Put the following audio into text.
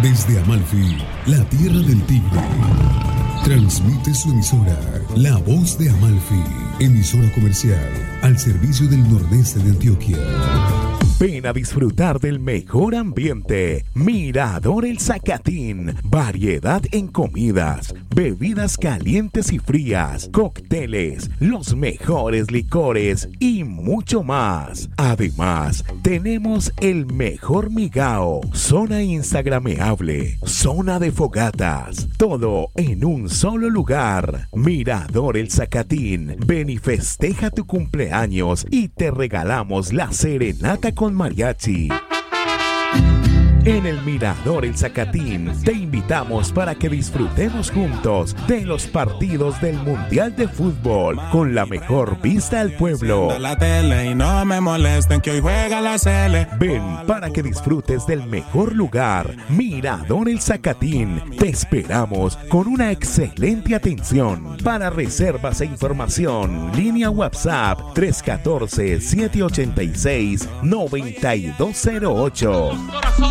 Desde Amalfi, la tierra del tigre, transmite su emisora, La Voz de Amalfi, emisora comercial al servicio del nordeste de Antioquia. Ven a disfrutar del mejor ambiente. Mirador El Zacatín. Variedad en comidas, bebidas calientes y frías, cócteles, los mejores licores y mucho más. Además, tenemos el mejor migao, zona instagrameable, zona de fogatas, todo en un solo lugar. Mirador El Zacatín. Ven y festeja tu cumpleaños y te regalamos la serenata con mariachi. En el Mirador El Zacatín te invitamos para que disfrutemos juntos de los partidos del Mundial de Fútbol con la mejor vista al pueblo. La tele y no me molesten que hoy juega la Sele. Ven para que disfrutes del mejor lugar, Mirador El Zacatín. Te esperamos con una excelente atención. Para reservas e información, línea WhatsApp 314-786-9208.